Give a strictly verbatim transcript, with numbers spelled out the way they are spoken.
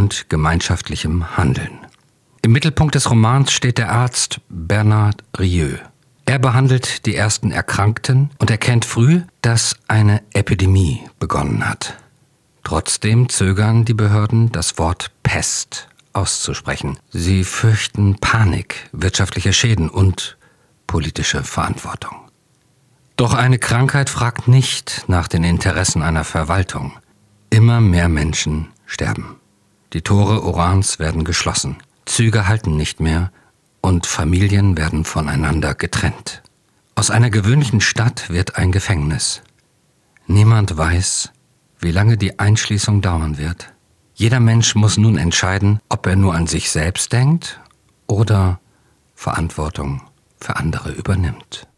und gemeinschaftlichem Handeln. Im Mittelpunkt des Romans steht der Arzt Bernard Rieu. Er behandelt die ersten Erkrankten und erkennt früh, dass eine Epidemie begonnen hat. Trotzdem zögern die Behörden, das Wort Pest auszusprechen. Sie fürchten Panik, wirtschaftliche Schäden und politische Verantwortung. Doch eine Krankheit fragt nicht nach den Interessen einer Verwaltung. Immer mehr Menschen sterben. Die Tore Orans werden geschlossen, Züge halten nicht mehr und Familien werden voneinander getrennt. Aus einer gewöhnlichen Stadt wird ein Gefängnis. Niemand weiß, wie lange die Einschließung dauern wird. Jeder Mensch muss nun entscheiden, ob er nur an sich selbst denkt oder Verantwortung für andere übernimmt.